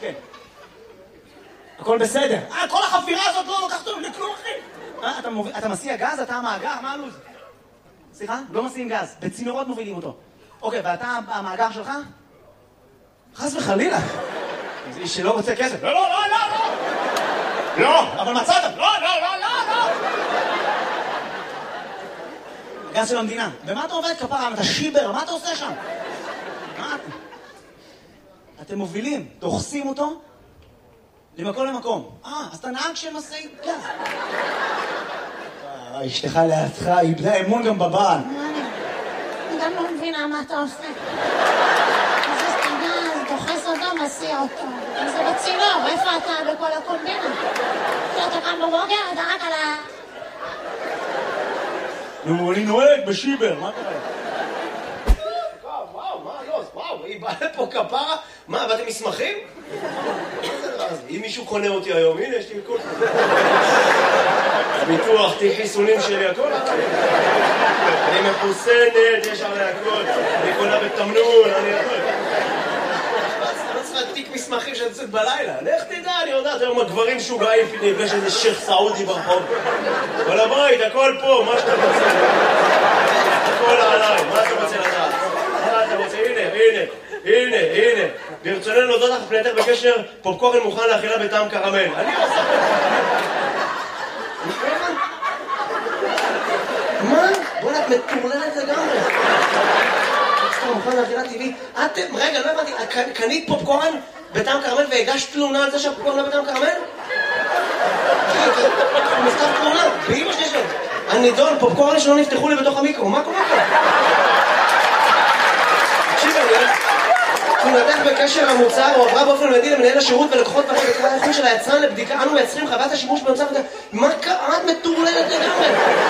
כן. הכל בסדר. כל החפירה הזאת לא לוקחת לנו לכלום, אחי. אתה מסיע גז? אתה המאגר? מה הלו"ז? סליחה? לא מסיעים גז. בצינורות מובילים אותו. אוקיי, ואתה המאגר שלך? חס וחלילה. זה איש שלא רוצה כסף. לא, לא, לא, לא, לא. לא, אבל מצאת. לא, לא, לא, לא, לא. גז של המדינה. ומה אתה עובד כפרה? אתה שיבר, מה אתה עושה שם? מה? אתם מובילים, דוחסים אותו למקום למקום. אז אתה נהג של משאית גז. אשתך לידך, היא איבדה אמון גם בבעל. אני גם לא מבינה מה אתה עושה. מזיז את הגז, דוחס אותו, מסיע אותו. זה בצינור, איפה אתה בכל הקומבינה? אתה קם בבוקר, אתה רק על ה... נו, אני נוהג בשיבר, מה קרה? וואו, מה לא? וואו, היא באה לפה כפרה? מה, באתם מסמכים? אם מישהו קונה אותי היום, הנה, יש לי מכל... ביטוח, תיק חיסונים שלי, הכל. אני מחוסנת, יש עלי הכל. אני קונה בתמנון, אני הכל. לא צריכה תיק מסמכים שאני יוצאת בלילה. לך תדע, אני יודעת, היום הגברים שוגעים, נפגש איזה שייך סעודי ברחוב. כל הבית, הכל פה, מה שאתה רוצה. הכל עליי, מה אתה רוצה לדעת? מה אתה רוצה? הנה. ברצוננו להודות לך פנייתך בקשר, פופקורן מוכן לאכילה בטעם קרמל. אני עושה... מה? בוא'נה, את מטורללת לגמרי. מוכן לאכילה טבעית. רגע, לא הבנתי, קנית פופקורן בטעם קרמל והגשת תלונה על זה שהפופקורן לא בטעם קרמל? מכתב תלונה, באמא שלי שלו. הנידון, פופקורן שלא נפתחו לי בתוך המיקרו, מה קורה פה? תקשיב, תלונתך בקשר המוצר הועברה באופן מיידי למנהל השירות ולקוחות בקרת האיכות של היצרן לבדיקה. אנו מייצרים חוות השימוש במצב... מה קרה? את מטורללת לגמרי.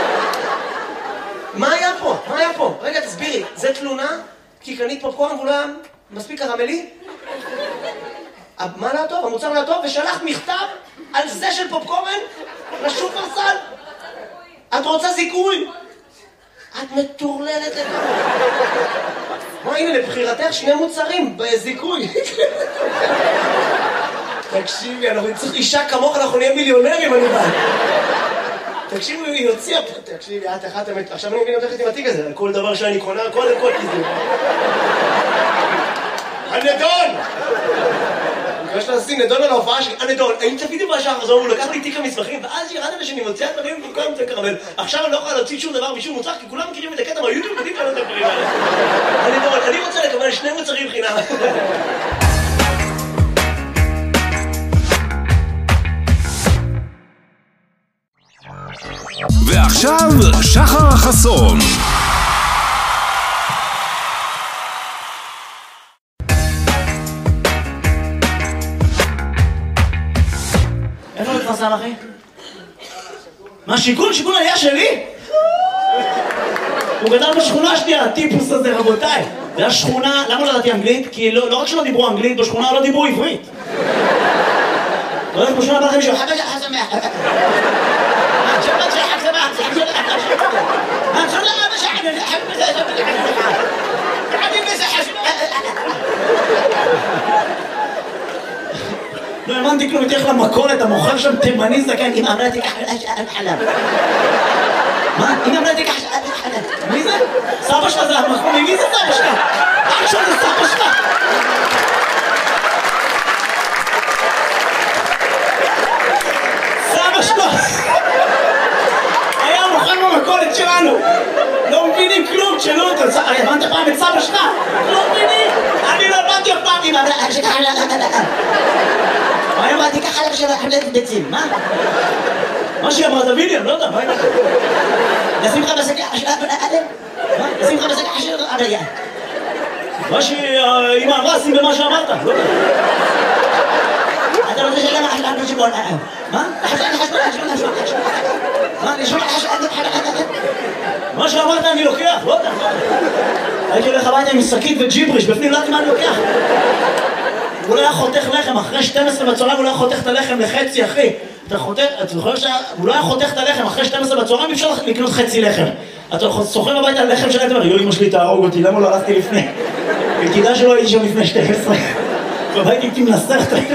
מה היה פה? רגע, תסבירי. זה תלונה? כי קנית פופקורן והוא לא היה מספיק קרמלי? מה לא טוב? המוצר לא טוב? ושלחת מכתב על זה של פופקורן לשופרסל? את רוצה זיכוי? את מטורללת לגמרי. מה, הנה, לבחירתך שני מוצרים בזיכוי. תקשיבי, אנחנו צריך אישה כמוך, אנחנו נהיה מיליונרים, אני בא. תקשיבי, היא הוציאה פה. תקשיבי, את אחת אמת. עכשיו אני מבין אותך עם התיק הזה, על כל דבר שאני קונה, קודם כל כזה. הנדון! אני מקווה לשים נדון על ההופעה שלי. הנדון, האם צפיתי בשעה הזו, הוא לקח לי תיק המסמכים, ואז ירדתי שאני מוציאה דברים במקום את הקרמל. עכשיו אני לא יכולה להוציא שום דבר משום מוצר, כי כולם מכירים את הקטע מהיוטיוב יודעים כאלה את הדברים האלה. הנדון, אני רוצה לקבל שני מוצרים חינם. ועכשיו שחר חסון. איפה מתפרסם, אחי? מה, שיכון? שיכון היה שלי? הוא גדל בשכונה שלי, הטיפוס הזה, רבותיי. זה היה שכונה, למה לא ידעתי אנגלית? כי לא רק שלא דיברו אנגלית, בשכונה לא דיברו עברית. לא יודעת, בשכונה בא לכם מישהו, חבש חסמח. לא האמנתי כלום, תלך למכולת, המוכר שם תימני זקן, אמא אמרה תיקח חלב. מה? אמא אמרה תיקח חלב. מי זה? סבא שלך זה המחמוני, מי זה סבא שלך? אח שלך זה סבא שלך. סבא שלך היה מוכר במכולת שלנו. לא מבינים כלום, תשאלו אותו. הבנת פעם את סבא שלך? לא מבינים. אני לא הבנתי אף פעם. אמא אמרה תיקח חלב. מה אמרה תיקח חלב של חלב ביצים? מה? מה שהיא אמרה, תביני, אני לא יודע, מה היא אמרה? לשים לך בשקע של אדם? מה? לשים לך בשקע של אדם? מה שהיא אמרה, שים במה שאמרת, לא יודע. אתה רוצה שלמה על חשבון אדם? מה? מה? לשמוע מה שאמרת אני לוקח, לא יודע. הייתי הולך הביתה עם שקית וג'יבריש, בפנים לא יודעת מה אני לוקח. הוא לא היה חותך לחם, אחרי 12 בצהריים הוא לא היה חותך את הלחם לחצי, אחי. אתה זוכר שהוא לא היה חותך את הלחם, אחרי 12 בצהריים אפשר לקנות חצי לחם. אתה סוחר הביתה על לחם שלהם, יו, אמא שלי תהרוג אותי, למה לא הלכתי לפני? וכדאי שלא הייתי שם לפני 12. בבית הייתי מנסח את